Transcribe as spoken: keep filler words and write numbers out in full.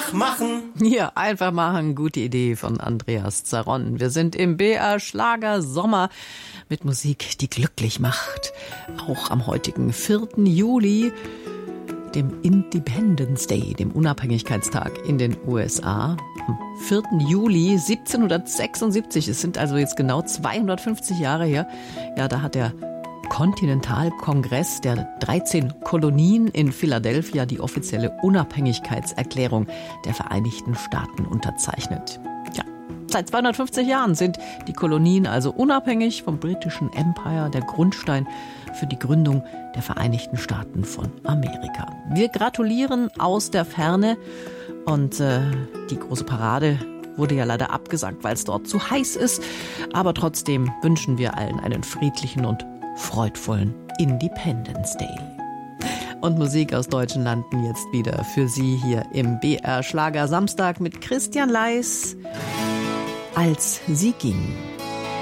Einfach machen. Ja, einfach machen. Gute Idee von Andreas Zaron. Wir sind im B R Schlager Sommer mit Musik, die glücklich macht. Auch am heutigen vierten Juli, dem Independence Day, dem Unabhängigkeitstag in den U S A. Am vierten Juli siebzehnhundertsechsundsiebzig, es sind also jetzt genau zweihundertfünfzig Jahre her, ja, da hat der Kontinentalkongress der dreizehn Kolonien in Philadelphia die offizielle Unabhängigkeitserklärung der Vereinigten Staaten unterzeichnet. Ja, seit zweihundertfünfzig Jahren sind die Kolonien also unabhängig vom britischen Empire, der Grundstein für die Gründung der Vereinigten Staaten von Amerika. Wir gratulieren aus der Ferne und äh, die große Parade wurde ja leider abgesagt, weil es dort zu heiß ist. Aber trotzdem wünschen wir allen einen friedlichen und freudvollen Independence Day. Und Musik aus deutschen Landen jetzt wieder für Sie hier im B R Schlager Samstag mit Christian Leis, Als sie ging.